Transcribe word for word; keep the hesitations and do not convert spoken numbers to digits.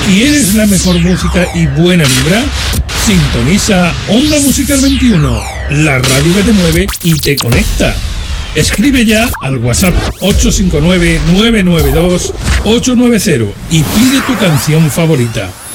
¿Quieres la mejor música y buena vibra? Sintoniza Onda Musical veintiuno, la radio que te mueve y te conecta. Escribe ya al WhatsApp ocho cinco nueve, nueve nueve dos, ocho nueve cero y pide tu canción favorita.